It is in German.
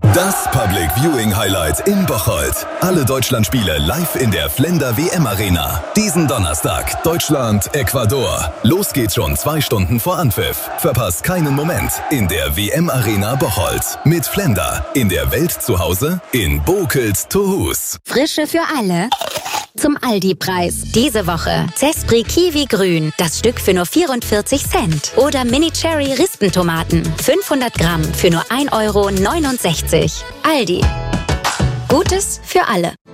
Das Public Viewing Highlight in Bocholt. Alle Deutschlandspiele live in der Flender WM Arena. Diesen Donnerstag Deutschland, Ecuador. Los geht's schon 2 Stunden vor Anpfiff. Verpasst keinen Moment in der WM Arena Bocholt. Mit Flender. In der Welt zu Hause, in Bocholt-Tohus. Frische für alle. Zum Aldi-Preis. Diese Woche Zespri Kiwi Grün. Das Stück für nur 44 Cent. Oder Mini Cherry Rispentomaten. 500 Gramm für nur 1,69 Euro. Aldi. Gutes für alle.